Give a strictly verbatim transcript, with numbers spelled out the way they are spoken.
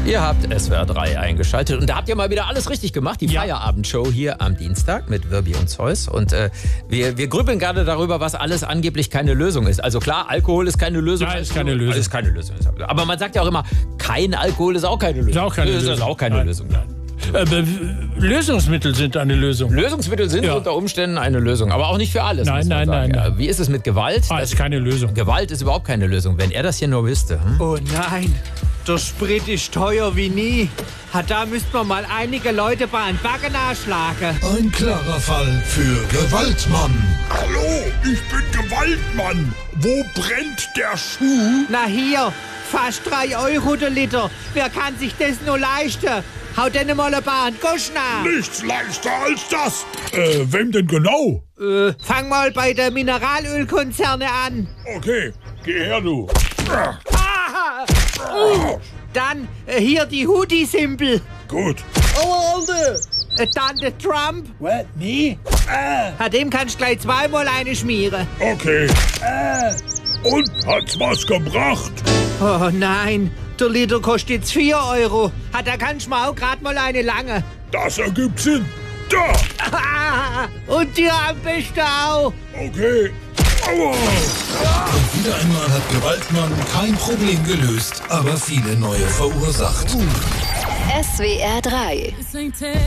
Ihr habt S W R drei eingeschaltet und da habt ihr mal wieder alles richtig gemacht. Die ja. Feierabendshow hier am Dienstag mit Wirbi und Zeus. Und äh, wir, wir grübeln gerade darüber, was alles angeblich keine Lösung ist. Also klar, Alkohol ist keine Lösung. Ja, ist keine Lösung. Ist keine Lösung. Aber man sagt ja auch immer, kein Alkohol ist auch keine Lösung. Ist auch keine ist Lösung. Ist auch keine Nein. Lösung. Aber Lösungsmittel sind eine Lösung. Lösungsmittel sind ja. unter Umständen eine Lösung, aber auch nicht für alles. Nein, nein, nein, nein. Wie ist es mit Gewalt? Ah, ist keine Lösung. Gewalt ist überhaupt keine Lösung. Wenn er das hier nur wüsste. Hm? Oh nein, der Sprit ist teuer wie nie. Da müssten wir mal einige Leute bei einem Backen nachschlagen. Ein klarer Fall für Gewaltmann. Hallo, ich bin Gewaltmann. Wo brennt der Schuh? Na hier, fast drei Euro der Liter. Wer kann sich das nur leisten? Haut denn mal ein Bahn, Gosch nach. Nichts leichter als das. Äh, wem denn genau? Äh, fang mal bei der Mineralölkonzerne an. Okay, geh her, du. Ah, uh, dann äh, hier die Hoodie-Simpel. Gut. Oh, Alter. Äh, dann der Trump. What, me? Ah. Dem kannst du gleich zweimal eine schmieren. Okay. Ah. Und hat's was gebracht? Oh nein, der Liter kostet jetzt vier Euro. Ha, da kannst du mir auch gerade mal eine lange. Das ergibt Sinn. Da! Und dir am besten auch. Okay. Aua. Und wieder einmal hat Gewaltmann kein Problem gelöst, aber viele neue verursacht. S W R drei